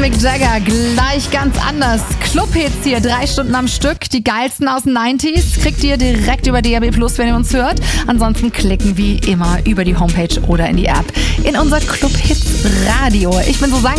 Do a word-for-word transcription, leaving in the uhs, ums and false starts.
Mick Jagger, gleich ganz anders. Clubhits hier, drei Stunden am Stück. Die geilsten aus den neunziger kriegt ihr direkt über D A B plus, wenn ihr uns hört. Ansonsten klicken wie immer über die Homepage oder in die App in unser Clubhits Radio. Ich bin Susanne.